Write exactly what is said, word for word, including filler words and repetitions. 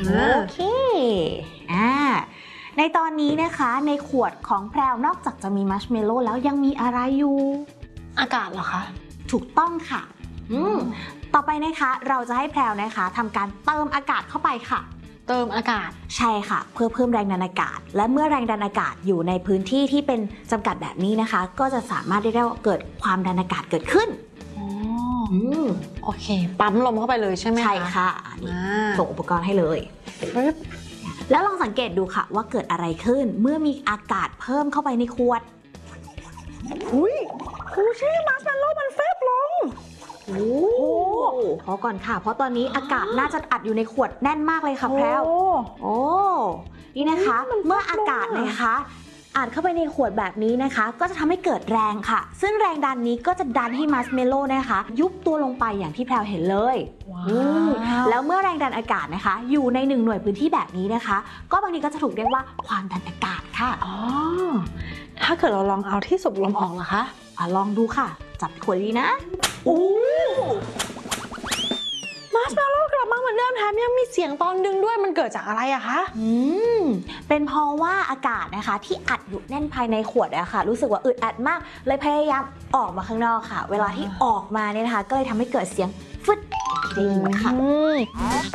โอเคอ่าในตอนนี้นะคะในขวดของแพรวนอกจากจะมีมัชเมลโล่แล้วยังมีอะไรอยู่อากาศเหรอคะถูกต้องค่ะอืมต่อไปนะคะเราจะให้แพรวนะคะทำการเติมอากาศเข้าไปค่ะเติมอากาศใช่ค่ะเพื่อเพิ่มแรงดันอากาศและเมื่อแรงดันอากาศอยู่ในพื้นที่ที่เป็นจำกัดแบบนี้นะคะก็จะสามารถได้ว่าเกิดความดันอากาศเกิดขึ้นอ๋อโอเคปั๊มลมเข้าไปเลยใช่ไหมคะใช่ค่ะนี่ส่งอุปกรณ์ให้เลยแล้วลองสังเกตดูค่ะว่าเกิดอะไรขึ้นเมื่อมีอากาศเพิ่มเข้าไปในขวดอุ้ยครูชี่มัชเมลโล่มันแฟบลงโอ้พอก่อนค่ะเพราะตอนนี้อากาศน่าจะอัดอยู่ในขวดแน่นมากเลยค่ะแพรวโอ้นี่นะคะเมื่ออากาศนะคะอัดเข้าไปในขวดแบบนี้นะคะก็จะทำให้เกิดแรงค่ะซึ่งแรงดันนี้ก็จะดันให้มัชเมลโล่นะคะยุบตัวลงไปอย่างที่แพรวเห็นเลยแล้วเมื่อแรงดันอากาศนะคะอยู่ในหนึ่งหน่วยพื้นที่แบบนี้นะคะก็บางทีก็จะถูกเรียกว่าความดันอากาศค่ะอ๋อถ้าเกิดเราลองเอาที่สูบลมออกล่ะคะอ่ะลองดูค่ะจับขวดดีนะโอ้มัชเมลโล่กลับมาเหมือนเดิมแถมยังมีเสียงตอนดึงด้วยมันเกิดจากอะไรอะคะอืมเป็นเพราะว่าอากาศนะคะที่อัดอยู่แน่นภายในขวดอะค่ะรู้สึกว่าอึดอัดมากเลยพยายามออกมาข้างนอกค่ะเวลาที่ออกมาเนี่ยนะคะก็เลยทำให้เกิดเสียงฟึดได้ยินค่ะ